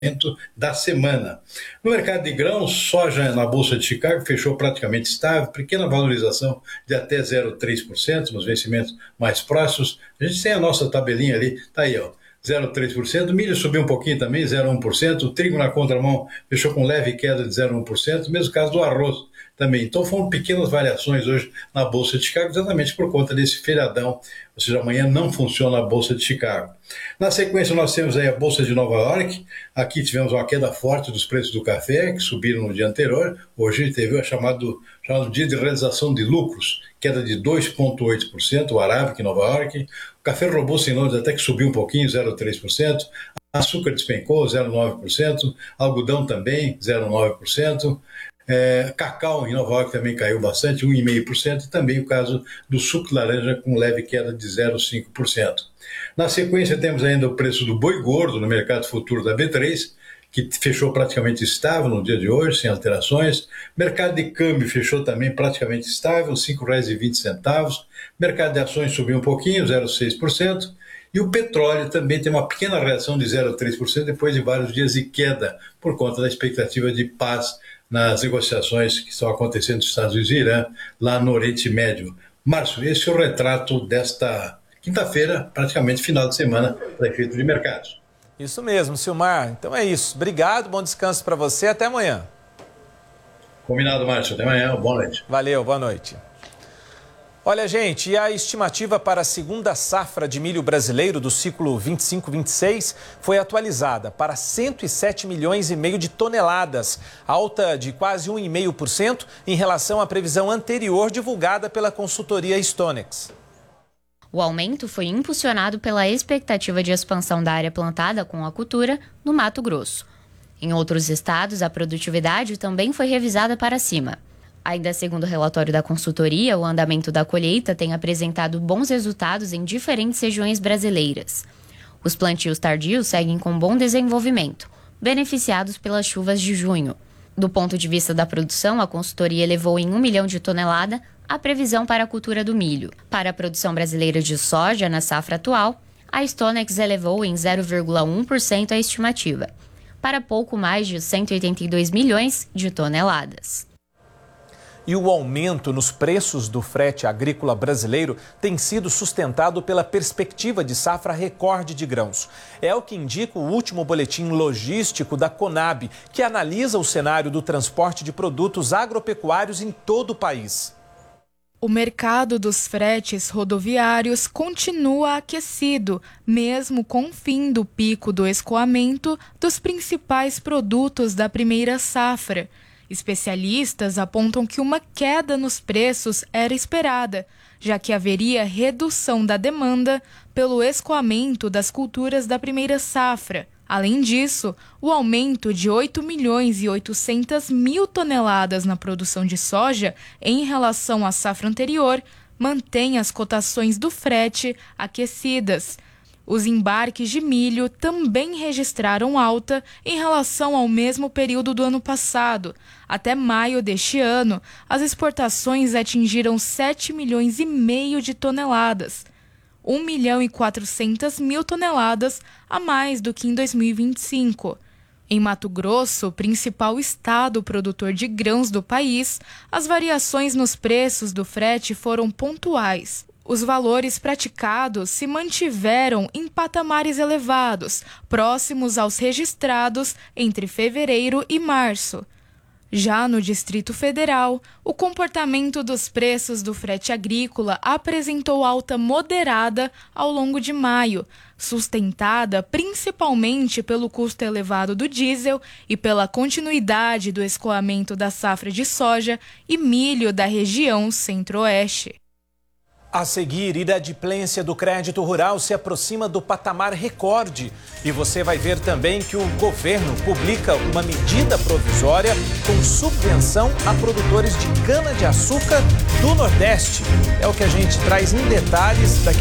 da semana. No mercado de grãos, soja na Bolsa de Chicago fechou praticamente estável, pequena valorização de até 0,3% nos vencimentos mais próximos. A gente tem a nossa tabelinha ali, tá aí, ó. 0,3%, milho subiu um pouquinho também, 0,1%, o trigo na contramão fechou com leve queda de 0,1%, mesmo caso do arroz também. Então foram pequenas variações hoje na Bolsa de Chicago, exatamente por conta desse feriadão, ou seja, amanhã não funciona a Bolsa de Chicago. Na sequência nós temos aí a Bolsa de Nova York, aqui tivemos uma queda forte dos preços do café, que subiram no dia anterior, hoje teve o chamado dia de realização de lucros, queda de 2,8%, o Arábica em Nova York, o café robusto em Londres até que subiu um pouquinho, 0,3%, açúcar despencou, 0,9%, algodão também, 0,9%, cacau em Nova York também caiu bastante, 1,5%, e também o caso do suco de laranja com leve queda de 0,5%. Na sequência temos ainda o preço do boi gordo no mercado futuro da B3, que fechou praticamente estável no dia de hoje, sem alterações. Mercado de câmbio fechou também praticamente estável, R$ 5,20. Mercado de ações subiu um pouquinho, 0,6%. E o petróleo também tem uma pequena reação de 0,3% depois de vários dias de queda, por conta da expectativa de paz nas negociações que estão acontecendo nos Estados Unidos e Irã, lá no Oriente Médio. Márcio, esse é o retrato desta quinta-feira, praticamente final de semana, para efeito de mercados. Isso mesmo, Silmar. Então é isso. Obrigado, bom descanso para você. Até amanhã. Combinado, Márcio. Até amanhã. Boa noite. Valeu, boa noite. Olha, gente, e a estimativa para a segunda safra de milho brasileiro do ciclo 25-26 foi atualizada para 107 milhões e meio de toneladas, alta de quase 1,5% em relação à previsão anterior divulgada pela consultoria Stonex. O aumento foi impulsionado pela expectativa de expansão da área plantada com a cultura no Mato Grosso. Em outros estados, a produtividade também foi revisada para cima. Ainda segundo o relatório da consultoria, o andamento da colheita tem apresentado bons resultados em diferentes regiões brasileiras. Os plantios tardios seguem com bom desenvolvimento, beneficiados pelas chuvas de junho. Do ponto de vista da produção, a consultoria elevou em 1 milhão de tonelada a previsão para a cultura do milho. Para a produção brasileira de soja na safra atual, a Stonex elevou em 0,1% a estimativa, para pouco mais de 182 milhões de toneladas. E o aumento nos preços do frete agrícola brasileiro tem sido sustentado pela perspectiva de safra recorde de grãos. É o que indica o último boletim logístico da Conab, que analisa o cenário do transporte de produtos agropecuários em todo o país. O mercado dos fretes rodoviários continua aquecido, mesmo com o fim do pico do escoamento dos principais produtos da primeira safra. Especialistas apontam que uma queda nos preços era esperada, já que haveria redução da demanda pelo escoamento das culturas da primeira safra. Além disso, o aumento de 8 milhões e 800 mil toneladas na produção de soja em relação à safra anterior mantém as cotações do frete aquecidas. Os embarques de milho também registraram alta em relação ao mesmo período do ano passado. Até maio deste ano, as exportações atingiram 7 milhões e meio de toneladas, 1 milhão e 400 mil toneladas a mais do que em 2025. Em Mato Grosso, principal estado produtor de grãos do país, as variações nos preços do frete foram pontuais. Os valores praticados se mantiveram em patamares elevados, próximos aos registrados entre fevereiro e março. Já no Distrito Federal, o comportamento dos preços do frete agrícola apresentou alta moderada ao longo de maio, sustentada principalmente pelo custo elevado do diesel e pela continuidade do escoamento da safra de soja e milho da região Centro-Oeste. A seguir, inadimplência do crédito rural se aproxima do patamar recorde. E você vai ver também que o governo publica uma medida provisória com subvenção a produtores de cana-de-açúcar do Nordeste. É o que a gente traz em detalhes daqui a